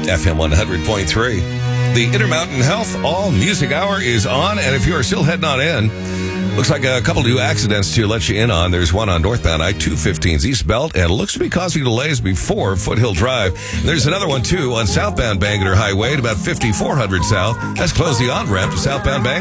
FM 100.3. The Intermountain Health All Music Hour is on, and if you are still heading on in, looks like a couple new accidents to let you in on. There's one on northbound I-215's East Belt, and it looks to be causing delays before Foothill Drive. And there's another one, too, on southbound Bangor Highway at about 5400 South. That's closed the on-ramp to southbound Bangor.